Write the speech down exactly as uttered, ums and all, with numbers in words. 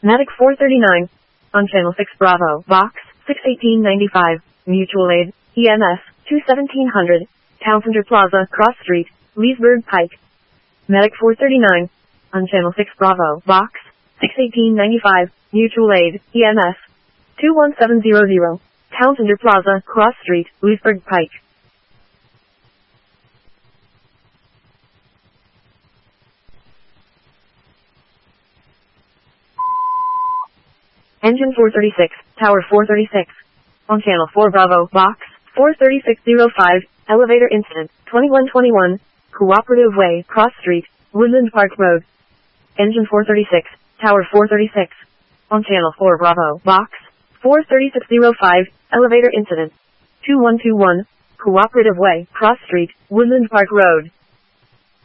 Medic four thirty-nine. On Channel six Bravo, Box six eighteen ninety-five, Mutual Aid, E M S, two seventeen hundred, Townsender Plaza, Cross Street, Leesburg Pike. Medic four thirty-nine. On Channel six Bravo, Box six eighteen ninety-five, Mutual Aid, E M S, two one seven zero zero, Townsender Plaza, Cross Street, Leesburg Pike. Engine four thirty-six, Tower four thirty-six. On Channel four Bravo, Box four thirty-six oh five, Elevator Incident, twenty-one twenty-one, Cooperative Way, Cross Street, Woodland Park Road. Engine four thirty-six, Tower four thirty-six. On Channel four Bravo, Box four thirty-six oh five, Elevator Incident, two one two one, Cooperative Way, Cross Street, Woodland Park Road.